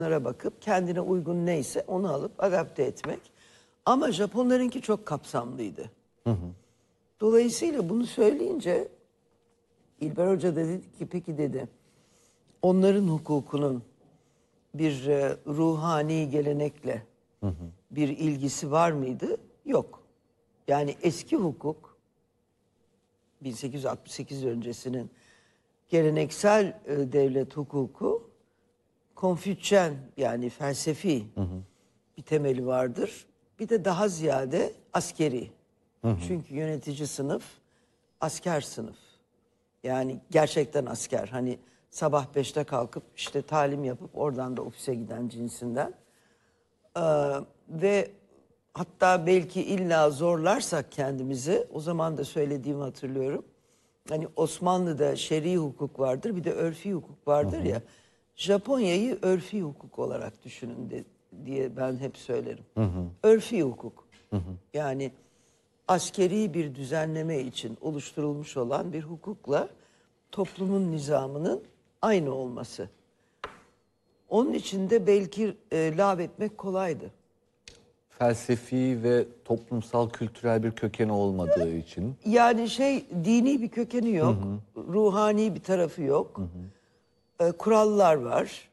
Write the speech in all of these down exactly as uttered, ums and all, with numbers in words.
bakıp kendine uygun neyse onu alıp adapte etmek. Ama Japonlarınki çok kapsamlıydı. Hı hı. Dolayısıyla bunu söyleyince İlber Hoca da dedi ki peki dedi onların hukukunun bir e, ruhani gelenekle hı hı. bir ilgisi var mıydı? Yok. Yani eski hukuk bin sekiz yüz altmış sekiz öncesinin geleneksel e, devlet hukuku Konfüçyen yani felsefi hı hı. bir temeli vardır. Bir de daha ziyade askeri. Hı hı. Çünkü yönetici sınıf asker sınıf. Yani gerçekten asker. Hani sabah beşte kalkıp işte talim yapıp oradan da ofise giden cinsinden. Ee, ve hatta belki illa zorlarsak kendimizi, o zaman da söylediğimi hatırlıyorum. Hani Osmanlı'da şer'i hukuk vardır, bir de örfi hukuk vardır hı hı. ya. Japonya'yı örfi hukuk olarak düşünün de, diye ben hep söylerim. Hı hı. Örfi hukuk. Hı hı. Yani askeri bir düzenleme için oluşturulmuş olan bir hukukla toplumun nizamının aynı olması. Onun için de belki e, lağvetmek kolaydı. Felsefi ve toplumsal kültürel bir kökeni olmadığı için. Yani şey dini bir kökeni yok. Hı hı. Ruhani bir tarafı yok. Hı hı. E, kurallar var.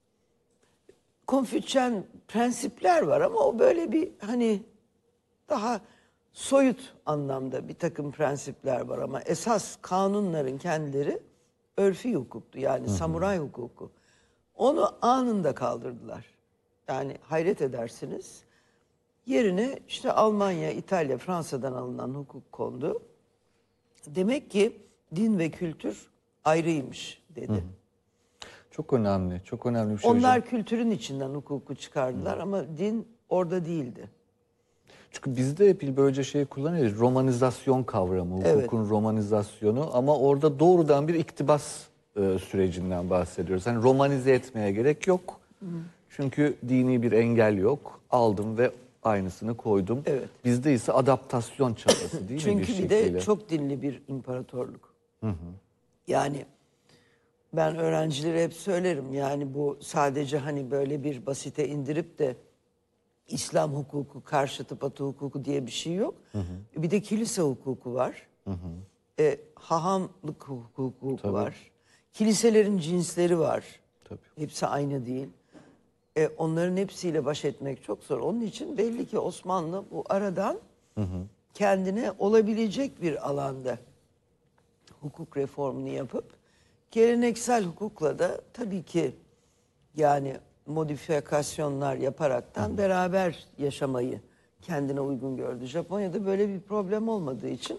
Konfüçyen prensipler var ama o böyle bir hani daha soyut anlamda bir takım prensipler var ama esas kanunların kendileri örfi hukuktu yani hı hı. samuray hukuku. Onu anında kaldırdılar. Yani hayret edersiniz. Yerine işte Almanya, İtalya, Fransa'dan alınan hukuk kondu. Demek ki din ve kültür ayrıymış dedi. Hı hı. Çok önemli, çok önemli bir şey Onlar hocam. kültürün içinden hukuku çıkardılar hı. ama din orada değildi. Çünkü bizde hep böylece şey kullanıyoruz. Romanizasyon kavramı, hukukun evet. romanizasyonu ama orada doğrudan bir iktibas e, sürecinden bahsediyoruz. Yani romanize etmeye gerek yok. Hı. Çünkü dini bir engel yok. Aldım ve aynısını koydum. Evet. Bizde ise adaptasyon çabası değil mi bir Çünkü bir şekilde? de çok dinli bir imparatorluk. Hı hı. Yani ben öğrencilere hep söylerim yani bu sadece hani böyle bir basite indirip de İslam hukuku karşıtı Batı hukuku diye bir şey yok. Hı hı. Bir de kilise hukuku var. Hı hı. E, hahamlık hukuku Tabii. var. Kiliselerin cinsleri var. Tabii. Hepsi aynı değil. E, onların hepsiyle baş etmek çok zor. Onun için belli ki Osmanlı bu aradan hı hı. kendine olabilecek bir alanda hukuk reformunu yapıp geleneksel hukukla da tabii ki yani modifikasyonlar yaparaktan hı hı. beraber yaşamayı kendine uygun gördü. Japonya'da böyle bir problem olmadığı için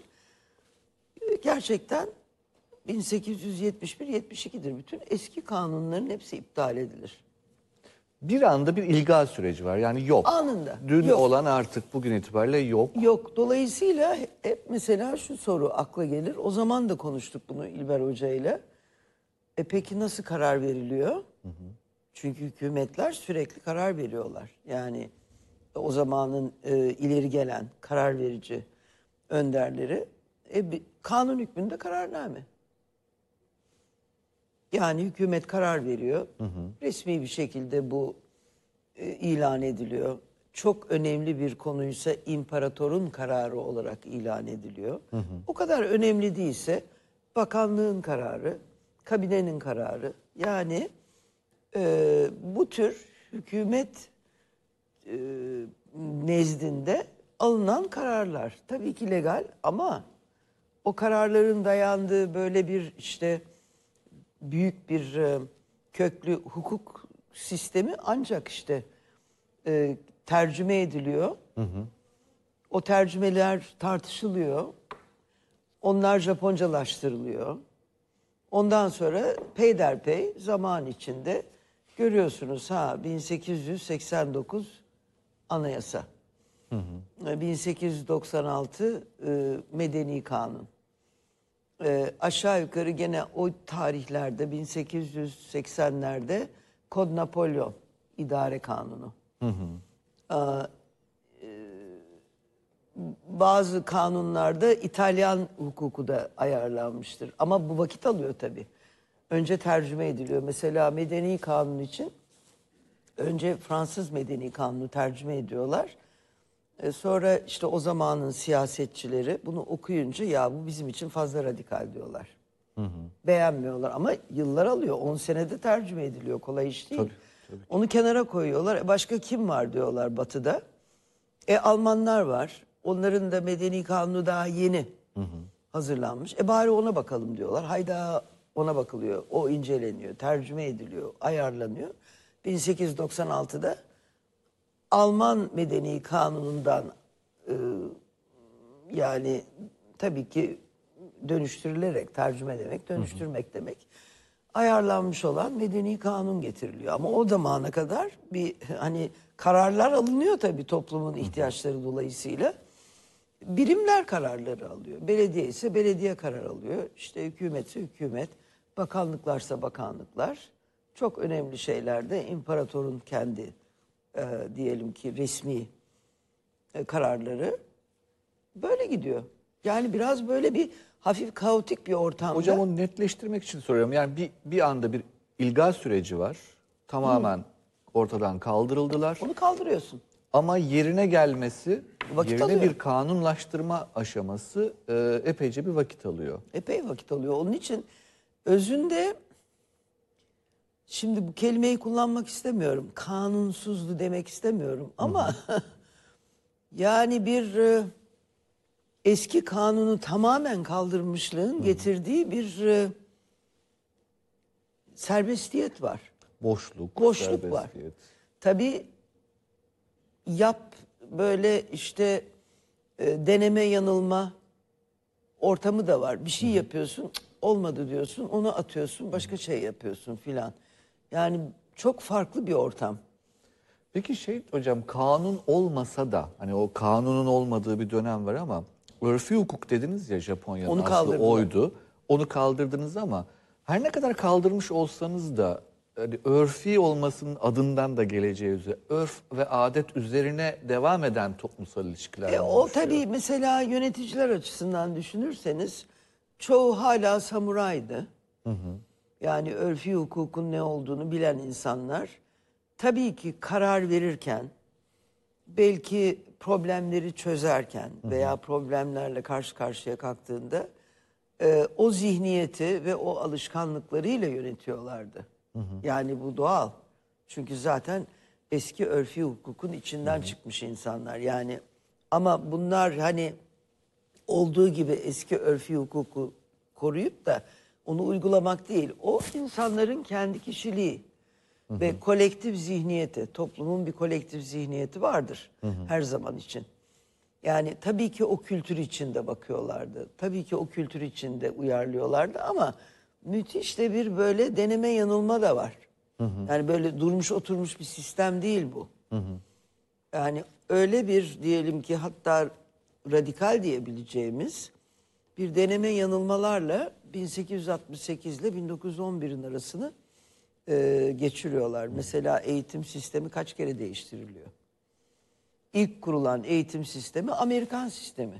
gerçekten bin sekiz yüz yetmiş bir yetmiş iki'dir. Bütün eski kanunların hepsi iptal edilir. Bir anda bir ilgal süreci var. Yani yok. Anında. Dün yok. olan artık bugün itibariyle yok. Yok. Dolayısıyla hep mesela şu soru akla gelir. O zaman da konuştuk bunu İlber Hoca ile. E peki nasıl karar veriliyor? Hı hı. Çünkü hükümetler sürekli karar veriyorlar. Yani o zamanın e, ileri gelen karar verici önderleri e, bir, kanun hükmünde kararname. Yani hükümet karar veriyor. Hı hı. Resmi bir şekilde bu e, ilan ediliyor. Çok önemli bir konuysa imparatorun kararı olarak ilan ediliyor. Hı hı. O kadar önemli değilse bakanlığın kararı, kabinenin kararı. Yani e, bu tür hükümet e, nezdinde alınan kararlar. Tabii ki legal ama o kararların dayandığı böyle bir işte büyük bir e, köklü hukuk sistemi ancak işte e, tercüme ediliyor. Hı hı. O tercümeler tartışılıyor. Onlar Japoncalaştırılıyor. Ondan sonra peyderpey zaman içinde görüyorsunuz ha bin sekiz yüz seksen dokuz anayasa. Hı hı. bin sekiz yüz doksan altı e, Medeni Kanun. E, aşağı yukarı gene o tarihlerde bin sekiz yüz seksenlerde Kod Napolyon İdare Kanunu. Hı hı. E, bazı kanunlarda İtalyan hukuku da ayarlanmıştır. Ama bu vakit alıyor tabii. Önce tercüme ediliyor. Mesela Medeni Kanun için Önce Fransız Medeni Kanunu tercüme ediyorlar. E, sonra işte o zamanın siyasetçileri bunu okuyunca ya bu bizim için fazla radikal diyorlar. Hı hı. Beğenmiyorlar ama yıllar alıyor. on senede tercüme ediliyor. Kolay iş değil. Tabii, tabii. Onu kenara koyuyorlar. E, başka kim var diyorlar Batı'da. E Almanlar var. Onların da Medeni Kanunu daha yeni hı hı. hazırlanmış. E bari ona bakalım diyorlar. Hayda ona bakılıyor. O inceleniyor, tercüme ediliyor, ayarlanıyor. bin sekiz yüz doksan altıda Alman Medeni Kanunu'ndan e, yani tabii ki dönüştürülerek, tercüme demek, dönüştürmek hı hı. demek. Ayarlanmış olan Medeni Kanun getiriliyor. Ama o zamana kadar bir hani kararlar alınıyor tabii toplumun ihtiyaçları hı hı. dolayısıyla. Birimler kararları alıyor. Belediye ise belediye karar alıyor. İşte hükümetse hükümet, bakanlıklarsa bakanlıklar. Çok önemli şeylerde imparatorun kendi e, diyelim ki resmi e, kararları böyle gidiyor. Yani biraz böyle bir hafif kaotik bir ortamda. Hocam onu netleştirmek için soruyorum. Yani bir, bir anda bir ilgal süreci var. Tamamen hmm. ortadan kaldırıldılar. Onu kaldırıyorsun. Ama yerine gelmesi, vakit yerine alıyor. bir kanunlaştırma aşaması e, epeyce bir vakit alıyor. Epey vakit alıyor. Onun için özünde şimdi bu kelimeyi kullanmak istemiyorum. Kanunsuzdu demek istemiyorum. Ama yani bir e, eski kanunu tamamen kaldırmışlığın Hı-hı. getirdiği bir e, serbestiyet var. Boşluk, Boşluk var. Tabii yap böyle işte e, deneme yanılma ortamı da var. Bir şey Hı-hı. yapıyorsun, olmadı diyorsun, onu atıyorsun, başka şey yapıyorsun filan. Yani çok farklı bir ortam. Peki şey hocam, kanun olmasa da hani o kanunun olmadığı bir dönem var ama örfi hukuk dediniz ya, Japonya'nın aslı oydu. Onu kaldırdınız ama her ne kadar kaldırmış olsanız da hani örfi olmasının adından da geleceği üzere örf ve adet üzerine devam eden toplumsal ilişkiler e, O oluşuyor. tabii mesela yöneticiler açısından düşünürseniz çoğu hala samuraydı. Hı hı. Yani örfi hukukun ne olduğunu bilen insanlar tabii ki karar verirken, belki problemleri çözerken veya problemlerle karşı karşıya kalktığında e, o zihniyeti ve o alışkanlıklarıyla yönetiyorlardı. Hı hı. Yani bu doğal. Çünkü zaten eski örfi hukukun içinden hı hı. çıkmış insanlar. Yani ama bunlar hani olduğu gibi eski örfi hukuku koruyup da onu uygulamak değil. O insanların kendi kişiliği. Hı hı. Ve kolektif zihniyeti, toplumun bir kolektif zihniyeti vardır hı hı. her zaman için. Yani tabii ki o kültür içinde bakıyorlardı. Tabii ki o kültür içinde uyarlıyorlardı ama müthiş de bir böyle deneme yanılma da var. Hı hı. Yani böyle durmuş oturmuş bir sistem değil bu. Hı hı. Yani öyle bir diyelim ki hatta radikal diyebileceğimiz bir deneme yanılmalarla bin sekiz yüz altmış sekiz ile bin dokuz yüz on birin arasını e, geçiriyorlar. Mesela eğitim sistemi kaç kere değiştiriliyor? İlk kurulan eğitim sistemi Amerikan sistemi.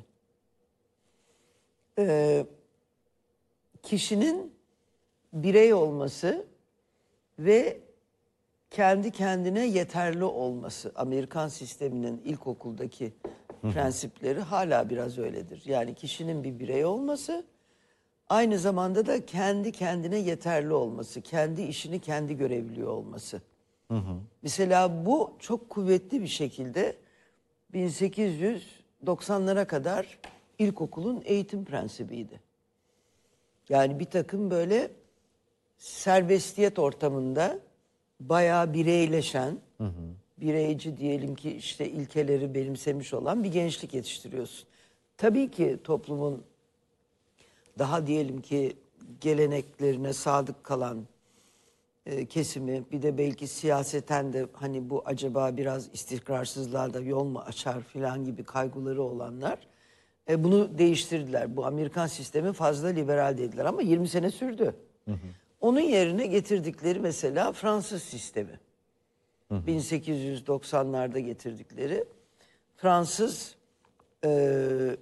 Ee, kişinin birey olması ve kendi kendine yeterli olması. Amerikan sisteminin ilkokuldaki prensipleri hala biraz öyledir. Yani kişinin bir birey olması, aynı zamanda da kendi kendine yeterli olması, kendi işini kendi görebiliyor olması. Hı hı. Mesela bu çok kuvvetli bir şekilde bin sekiz yüz doksanlara kadar ilkokulun eğitim prensibiydi. Yani bir takım böyle serbestiyet ortamında bayağı bireyleşen, hı hı. bireyci diyelim ki işte ilkeleri benimsemiş olan bir gençlik yetiştiriyorsun. Tabii ki toplumun daha diyelim ki geleneklerine sadık kalan e, kesimi, bir de belki siyaseten de hani bu acaba biraz istikrarsızlığa da yol mu açar filan gibi kaygıları olanlar e, bunu değiştirdiler. Bu Amerikan sistemi fazla liberal dediler ama yirmi sene sürdü. Hı hı. Onun yerine getirdikleri mesela Fransız sistemi. Hı hı. bin sekiz yüz doksanlarda getirdikleri Fransız e,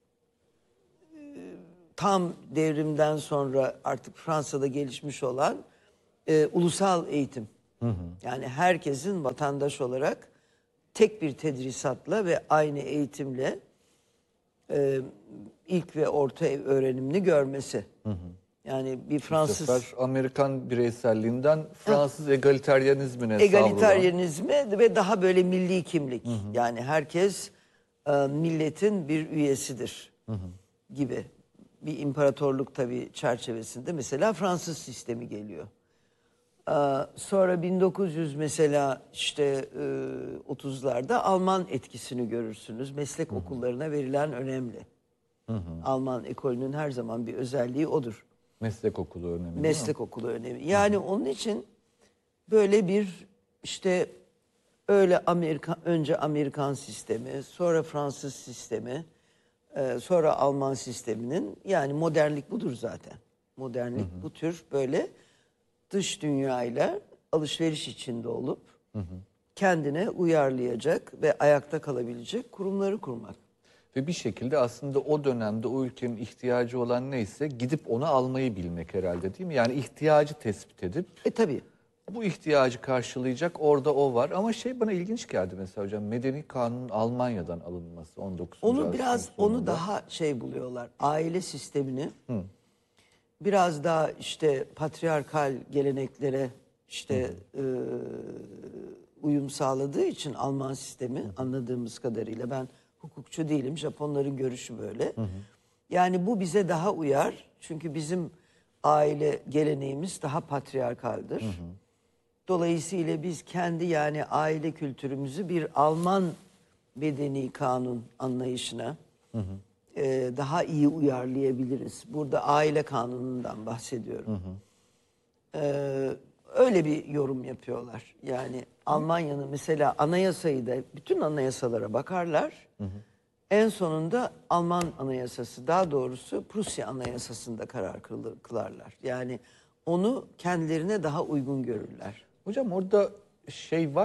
tam devrimden sonra artık Fransa'da gelişmiş olan e, ulusal eğitim Yani herkesin vatandaş olarak tek bir tedrisatla ve aynı eğitimle e, ilk ve orta öğrenimini görmesi. Yani bir Bu Fransız sefer Amerikan bireyselliğinden Fransız egaliteryanizmine savrulan. egaliteryanizme ve daha böyle milli kimlik. Yani herkes e, milletin bir üyesidir gibi bir imparatorluk tabii çerçevesinde mesela Fransız sistemi geliyor. Ee, Sonra bin dokuz yüz mesela işte e, otuzlarda Alman etkisini görürsünüz. Meslek okullarına verilen önemli. Alman ekolünün her zaman bir özelliği odur. Meslek okulu önemli değil mi? Meslek okulu önemi. Yani onun için böyle bir işte öyle Amerika, önce Amerikan sistemi, sonra Fransız sistemi, e, sonra Alman sisteminin yani modernlik budur zaten. Modernlik bu tür böyle dış dünyayla alışveriş içinde olup kendine uyarlayacak ve ayakta kalabilecek kurumları kurmak. Ve bir şekilde aslında o dönemde o ülkenin ihtiyacı olan neyse gidip onu almayı bilmek herhalde değil mi? Yani ihtiyacı tespit edip E tabii. bu ihtiyacı karşılayacak orada o var. Ama şey bana ilginç geldi mesela hocam. Medeni kanunun Almanya'dan alınması on dokuzuncu Onu biraz asrın sonunda. onu daha şey buluyorlar. Aile sistemini biraz daha işte patriarkal geleneklere işte e, uyum sağladığı için Alman sistemi anladığımız kadarıyla ben hukukçu değilim. Japonların görüşü böyle. Yani bu bize daha uyar. Çünkü bizim aile geleneğimiz daha patriarkaldır. Dolayısıyla biz kendi yani aile kültürümüzü bir Alman medeni kanun anlayışına e, daha iyi uyarlayabiliriz. Burada aile kanunundan bahsediyorum. Ee, öyle bir yorum yapıyorlar. Yani Almanya'nın mesela anayasayı da bütün anayasalara bakarlar. En sonunda Alman anayasası daha doğrusu Prusya anayasasında karar kılı- kılarlar. Yani onu kendilerine daha uygun görürler. Hocam orada şey var.